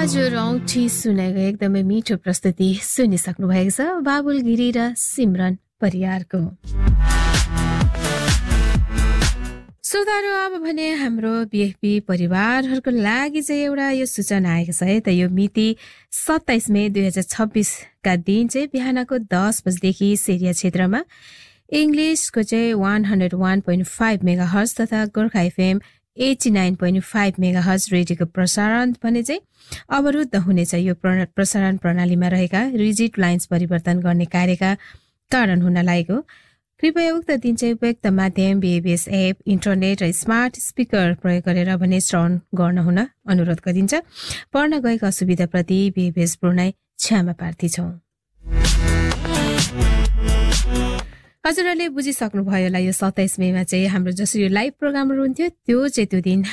हजुर औँठी सुनेको एकदमै मिठो प्रस्तुति सुनिसक्नु भएको छ बाबुल गिरी र सिमरन परियारको। श्रोताहरू अब भने हाम्रो बिएफपी परिवारहरूको लागि चाहिँ एउटा यो सूचना आएको छ है त। यो मिति 27 मे 2026 का दिन चाहिँ बिहानको 10 बजेदेखि सेरिया क्षेत्रमा इङ्ग्लिसको चाहिँ 101.5 मेगाहर्ज तथा गोर्खा एफएम 89.5 मेगाहर्ज रेडियोको प्रसारण भने चाहिँ अवरुद्ध हुनेछ। यो प्रसारण प्रणालीमा रहेका रिजिड लाइन्स परिवर्तन गर्ने कार्यका कारण हुन लागेको। कृपया उक्त दिन चाहिँ उपयुक्त माध्यम बीएबीएस एप, इन्टरनेट र स्मार्ट स्पिकर प्रयोग गरेर भने श्रवण गर्न हुन अनुरोध गरिन्छ। पर्न गएको असुविधाप्रति बीएबीएस पूर्ण क्षमा प्रार्थी छौँ। हजुरहरूले बुझिसक्नुभयो होला यो 27 मेमा चाहिँ हाम्रो जसरी लाइभ प्रोग्रामहरू हुन्थ्यो त्यो चाहिँ त्यो दिन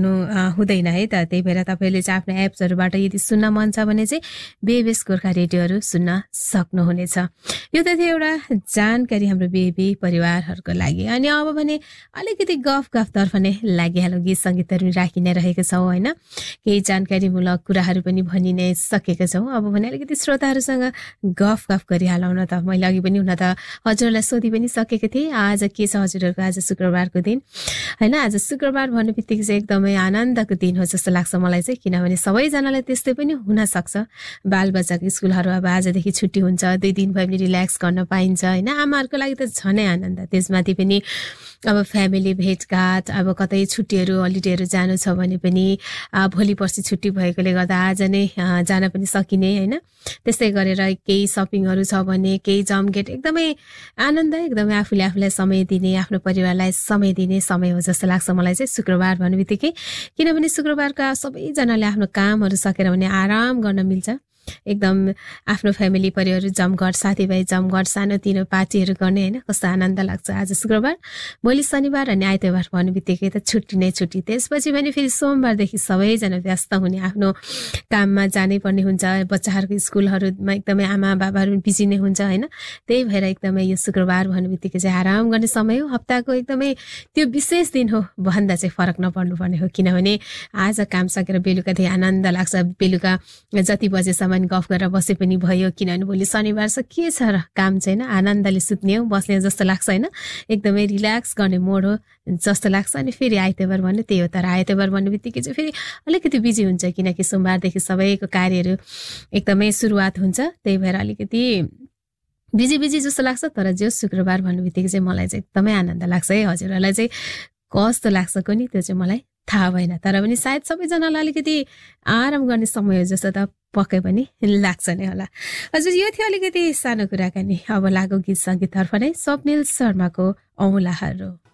हुँदैन है त। त्यही भएर तपाईँले चाहिँ आफ्नो एप्सहरूबाट यदि सुन्न मन छ भने चाहिँ बीएबीएस गोर्खा रेडियोहरू सुन्न सक्नुहुनेछ। यो त थियो एउटा जानकारी हाम्रो बीएबी परिवारहरूको लागि। अनि अब भने अलिकति गफतर्फ नै लागिहालौँ। गीत सङ्गीतहरू राखि नै रहेको छौँ होइन, केही जानकारीमूलक कुराहरू पनि भनि नै सकेका छौँ। अब भने अलिकति श्रोताहरूसँग गफ गरिहालौँ न त। मैले अघि पनि हुन त हजुरलाई पनि सकेको थिएँ आज के छ हजुरहरूको आज शुक्रबारको दिन होइन। आज शुक्रबार भन्ने बित्तिकै चाहिँ एकदमै आनन्दको दिन हो जस्तो लाग्छ मलाई चाहिँ, किनभने सबैजनालाई त्यस्तै पनि हुन सक्छ। बालबच्चाको स्कुलहरू अब आजदेखि छुट्टी हुन्छ, 2 दिन भए पनि रिल्याक्स गर्न पाइन्छ होइन। आमाहरूको लागि त झनै आनन्द। त्यसमाथि पनि अब फ्यामिली भेटघाट, अब कतै छुट्टीहरू हलिडेहरू जानु छ भने पनि भोलि पर्सि छुट्टी भएकोले गर्दा आज नै जान पनि सकिने होइन। त्यस्तै गरेर केही सपिङहरू छ भने केही जमघट एकदमै आनन्द, एकदमै आफूलाई समय दिने, आफ्नो परिवारलाई समय दिने समय हो जस्तो लाग्छ मलाई चाहिँ शुक्रबार भन्ने बित्तिकै। किनभने शुक्रबारका सबैजनाले आफ्नो कामहरू सकेर भने आराम गर्न मिल्छ। एकदम आफ्नो फ्यामिली परिवार जमघट, साथीभाइ जमघट, सानोतिनो पार्टीहरू गर्ने होइन, कस्तो आनन्द लाग्छ। आज शुक्रबार, भोलि शनिबार अनि आइतबार भन्ने बित्तिकै त छुट्टी नै छुट्टी। त्यसपछि भने फेरि सोमबारदेखि सबैजना व्यस्त हुने, आफ्नो काममा जानै पर्ने हुन्छ। बच्चाहरूको स्कुलहरूमा एकदमै आमा बाबाहरू बिजी नै हुन्छ होइन। त्यही भएर एकदमै यो शुक्रबार भन्ने बित्तिकै चाहिँ आराम गर्ने समय हो। हप्ताको एकदमै त्यो विशेष दिन हो भन्दा चाहिँ फरक नपर्नुपर्ने हो। किनभने आज काम सकेर बेलुकादेखि आनन्द लाग्छ। बेलुका जति बजेसम्म गफ गरेर बसे पनि भयो, किनभने भोलि शनिबार छ, के छ र काम छैन, आनन्दले सुत्ने हो, बस्ने जस्तो लाग्छ होइन। एकदमै रिल्याक्स गर्ने मोड हो जस्तो लाग्छ। अनि फेरि आइतबार भन्ने त्यही हो। तर आइतबार भन्ने बित्तिकै चाहिँ फेरि अलिकति बिजी हुन्छ, किनकि सोमबारदेखि सबैको कार्यहरू एकदमै सुरुवात हुन्छ। त्यही भएर अलिकति बिजी जस्तो लाग्छ। तर जो शुक्रबार भन्ने बित्तिकै चाहिँ मलाई चाहिँ एकदमै आनन्द लाग्छ है। हजुरहरूलाई चाहिँ कस्तो लाग्छ कोनी त्यो चाहिँ मलाई थाहा भएन, तर पनि सायद सबैजनालाई अलिकति आराम गर्ने समय हो जस्तो त पक्कै पनि लाग्छ नै होला। हजुर यो थियो अलिकति सानो कुराकानी। अब लागौ गीत सङ्गीततर्फ नै। स्वप्निल शर्माको औँलाहरू।